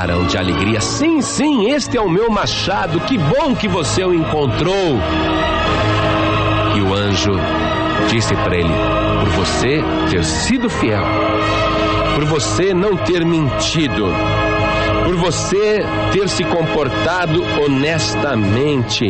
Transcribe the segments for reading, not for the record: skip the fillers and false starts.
pularam de alegria. Sim, sim, este é o meu machado, que bom que você o encontrou. E o anjo disse para ele: por você ter sido fiel, por você não ter mentido, por você ter se comportado honestamente,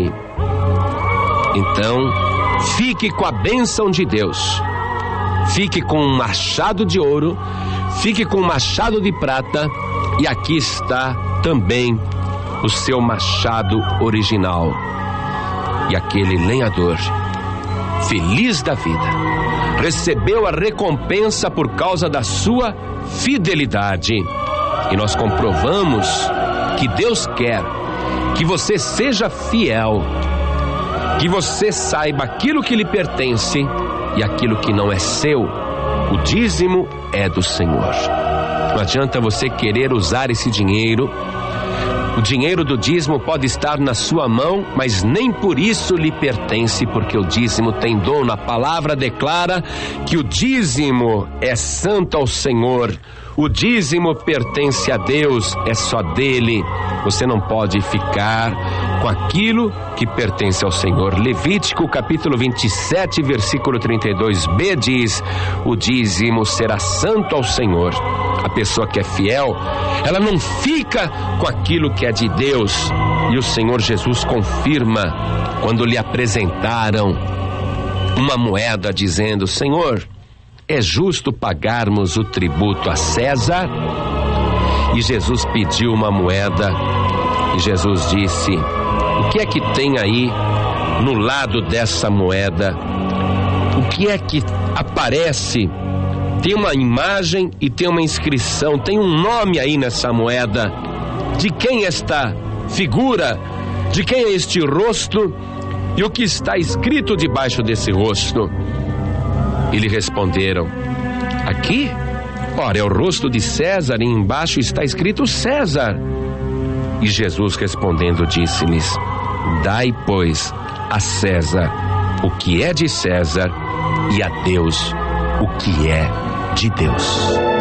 então fique com a bênção de Deus. Fique com um machado de ouro, fique com um machado de prata, e aqui está também o seu machado original. E aquele lenhador, feliz da vida, recebeu a recompensa por causa da sua fidelidade. E nós comprovamos que Deus quer que você seja fiel, que você saiba aquilo que lhe pertence e aquilo que não é seu. O dízimo é do Senhor. Não adianta você querer usar esse dinheiro. O dinheiro do dízimo pode estar na sua mão, mas nem por isso lhe pertence, porque o dízimo tem dono. A palavra declara que o dízimo é santo ao Senhor. O dízimo pertence a Deus, é só dele. Você não pode ficar com aquilo que pertence ao Senhor. Levítico capítulo 27, versículo 32b diz: o dízimo será santo ao Senhor. A pessoa que é fiel, ela não fica com aquilo que é de Deus. E o Senhor Jesus confirma quando lhe apresentaram uma moeda dizendo: Senhor, é justo pagarmos o tributo a César? E Jesus pediu uma moeda, e Jesus disse: o que é que tem aí no lado dessa moeda? O que é que aparece? Tem uma imagem e tem uma inscrição, tem um nome aí nessa moeda. De quem é esta figura? De quem é este rosto? E o que está escrito debaixo desse rosto? E lhe responderam: aqui? Ora, é o rosto de César, e embaixo está escrito César. E Jesus respondendo disse-lhes: dai, pois, a César o que é de César, e a Deus o que é de Deus.